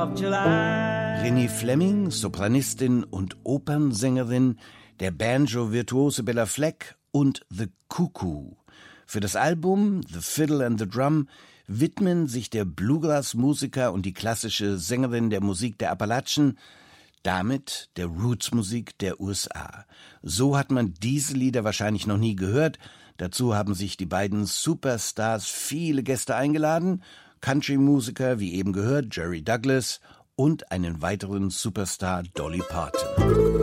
of July. Renée Fleming, Sopranistin und Opernsängerin, der Banjo-Virtuose Bella Fleck und The Cuckoo. Für das Album The Fiddle and the Drum widmen sich der Bluegrass-Musiker und die klassische Sängerin der Musik der Appalachen damit der Roots-Musik der USA. So hat man diese Lieder wahrscheinlich noch nie gehört. Dazu haben sich die beiden Superstars viele Gäste eingeladen, Country-Musiker, wie eben gehört, Jerry Douglas und einen weiteren Superstar, Dolly Parton.